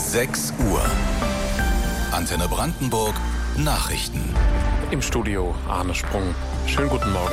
6 Uhr. Antenne Brandenburg Nachrichten. Im Studio Arne Sprung. Schönen guten Morgen.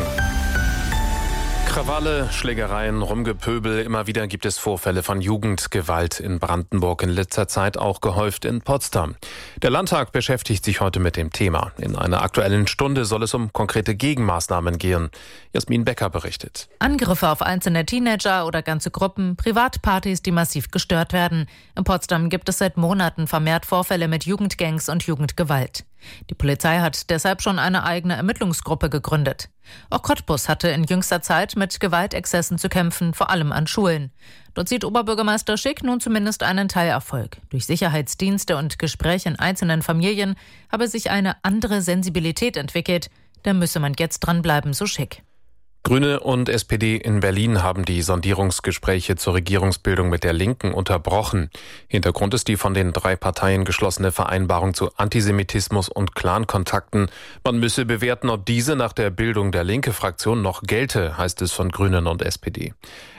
Krawalle, Schlägereien, Rumgepöbel. Immer wieder gibt es Vorfälle von Jugendgewalt in Brandenburg, in letzter Zeit auch gehäuft in Potsdam. Der Landtag beschäftigt sich heute mit dem Thema. In einer Aktuellen Stunde soll es um konkrete Gegenmaßnahmen gehen. Jasmin Becker berichtet. Angriffe auf einzelne Teenager oder ganze Gruppen, Privatpartys, die massiv gestört werden. In Potsdam gibt es seit Monaten vermehrt Vorfälle mit Jugendgangs und Jugendgewalt. Die Polizei hat deshalb schon eine eigene Ermittlungsgruppe gegründet. Auch Cottbus hatte in jüngster Zeit mit Gewaltexzessen zu kämpfen, vor allem an Schulen. Dort sieht Oberbürgermeister Schick nun zumindest einen Teilerfolg. Durch Sicherheitsdienste und Gespräche in einzelnen Familien habe sich eine andere Sensibilität entwickelt. Da müsse man jetzt dranbleiben, so Schick. Grüne und SPD in Berlin haben die Sondierungsgespräche zur Regierungsbildung mit der Linken unterbrochen. Hintergrund ist die von den 3 Parteien geschlossene Vereinbarung zu Antisemitismus und Clankontakten. Man müsse bewerten, ob diese nach der Bildung der Linke-Fraktion noch gelte, heißt es von Grünen und SPD.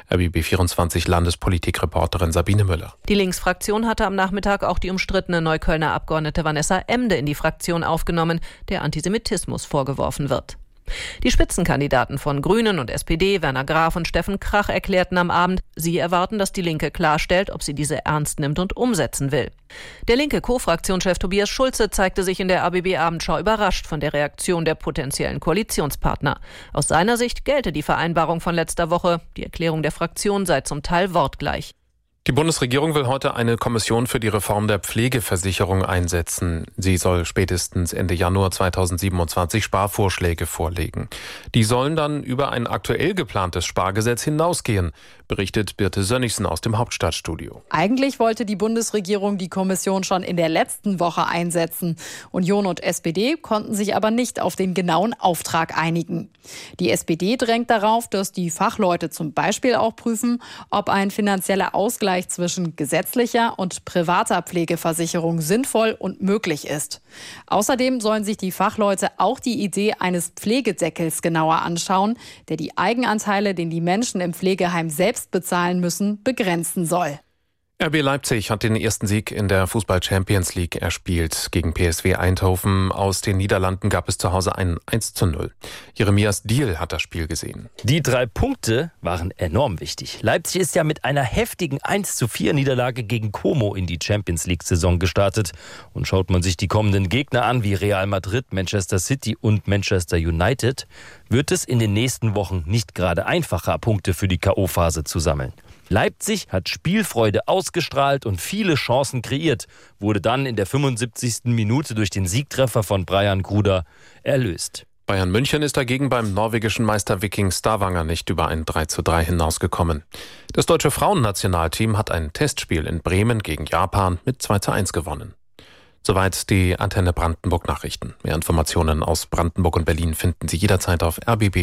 RBB24 Landespolitikreporterin Sabine Müller. Die Linksfraktion hatte am Nachmittag auch die umstrittene Neuköllner Abgeordnete Vanessa Emde in die Fraktion aufgenommen, der Antisemitismus vorgeworfen wird. Die Spitzenkandidaten von Grünen und SPD, Werner Graf und Steffen Krach, erklärten am Abend, sie erwarten, dass die Linke klarstellt, ob sie diese ernst nimmt und umsetzen will. Der linke Co-Fraktionschef Tobias Schulze zeigte sich in der RBB-Abendschau überrascht von der Reaktion der potenziellen Koalitionspartner. Aus seiner Sicht gelte die Vereinbarung von letzter Woche. Die Erklärung der Fraktion sei zum Teil wortgleich. Die Bundesregierung will heute eine Kommission für die Reform der Pflegeversicherung einsetzen. Sie soll spätestens Ende Januar 2027 Sparvorschläge vorlegen. Die sollen dann über ein aktuell geplantes Spargesetz hinausgehen, berichtet Birte Sönnigsen aus dem Hauptstadtstudio. Eigentlich wollte die Bundesregierung die Kommission schon in der letzten Woche einsetzen. Union und SPD konnten sich aber nicht auf den genauen Auftrag einigen. Die SPD drängt darauf, dass die Fachleute zum Beispiel auch prüfen, ob ein finanzieller Ausgleich zwischen gesetzlicher und privater Pflegeversicherung sinnvoll und möglich ist. Außerdem sollen sich die Fachleute auch die Idee eines Pflegedeckels genauer anschauen, der die Eigenanteile, den die Menschen im Pflegeheim selbst bezahlen müssen, begrenzen soll. RB Leipzig hat den ersten Sieg in der Fußball-Champions League erspielt. Gegen PSV Eindhoven aus den Niederlanden gab es zu Hause ein 1:0. Jeremias Diehl hat das Spiel gesehen. Die 3 Punkte waren enorm wichtig. Leipzig ist ja mit einer heftigen 1:4 Niederlage gegen Como in die Champions League-Saison gestartet. Und schaut man sich die kommenden Gegner an, wie Real Madrid, Manchester City und Manchester United, wird es in den nächsten Wochen nicht gerade einfacher, Punkte für die K.O.-Phase zu sammeln. Leipzig hat Spielfreude ausgestrahlt und viele Chancen kreiert, wurde dann in der 75. Minute durch den Siegtreffer von Brian Gruder erlöst. Bayern München ist dagegen beim norwegischen Meister Viking Stavanger nicht über ein 3:3 hinausgekommen. Das deutsche Frauennationalteam hat ein Testspiel in Bremen gegen Japan mit 2:1 gewonnen. Soweit die Antenne Brandenburg Nachrichten. Mehr Informationen aus Brandenburg und Berlin finden Sie jederzeit auf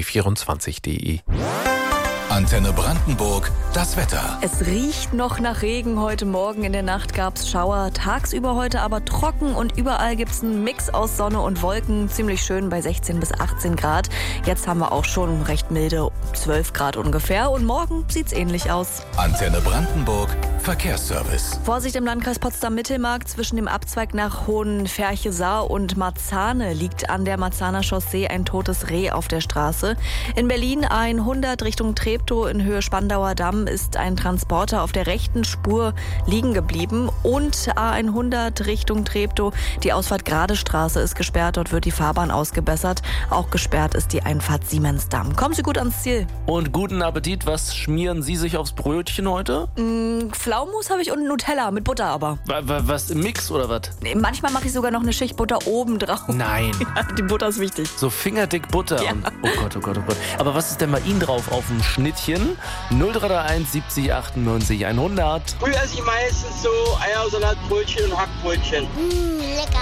rbb24.de. Antenne Brandenburg, das Wetter. Es riecht noch nach Regen heute Morgen. In der Nacht gab es Schauer. Tagsüber heute aber trocken und überall gibt es einen Mix aus Sonne und Wolken. Ziemlich schön bei 16 bis 18 Grad. Jetzt haben wir auch schon recht milde 12 Grad ungefähr und morgen sieht's ähnlich aus. Antenne Brandenburg, Verkehrsservice. Vorsicht im Landkreis Potsdam-Mittelmark zwischen dem Abzweig nach Hohenferche-Saar und Marzahne liegt an der Marzaner Chaussee ein totes Reh auf der Straße. In Berlin A100 Richtung Treptow in Höhe Spandauer Damm ist ein Transporter auf der rechten Spur liegen geblieben und A100 Richtung Treptow. Die Ausfahrt Gradestraße ist gesperrt, dort wird die Fahrbahn ausgebessert. Auch gesperrt ist die Einfahrt Siemensdamm. Kommen Sie gut ans Ziel. Und guten Appetit. Was schmieren Sie sich aufs Brötchen heute? Pflaumenmus habe ich und Nutella mit Butter aber. Was, im Mix oder was? Manchmal mache ich sogar noch eine Schicht Butter oben drauf. Nein. Ja, die Butter ist wichtig. So fingerdick Butter. Ja. Und, oh Gott, oh Gott, oh Gott. Aber was ist denn bei Ihnen drauf auf dem Schnittchen? 0331 70 98 100. Früher esse ich meistens so Eiersalat, Brötchen und Hackbrötchen. Lecker.